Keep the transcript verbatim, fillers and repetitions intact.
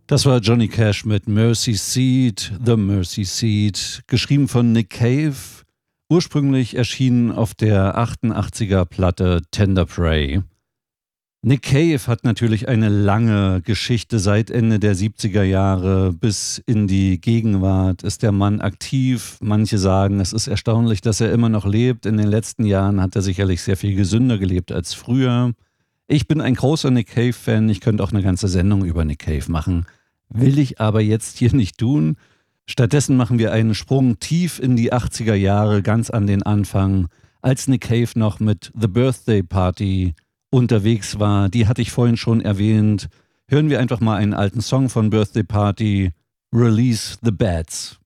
Das war Johnny Cash mit Mercy Seat, The Mercy Seat, geschrieben von Nick Cave, ursprünglich erschienen auf der achtundachtziger Platte Tender Prey. Nick Cave hat natürlich eine lange Geschichte. Seit Ende der siebziger Jahre bis in die Gegenwart ist der Mann aktiv. Manche sagen, es ist erstaunlich, dass er immer noch lebt. In den letzten Jahren hat er sicherlich sehr viel gesünder gelebt als früher. Ich bin ein großer Nick Cave-Fan. Ich könnte auch eine ganze Sendung über Nick Cave machen. Will ich aber jetzt hier nicht tun. Stattdessen machen wir einen Sprung tief in die achtziger Jahre, ganz an den Anfang, als Nick Cave noch mit The Birthday Party unterwegs war. Die hatte ich vorhin schon erwähnt. Hören wir einfach mal einen alten Song von Birthday Party, Release the Bats.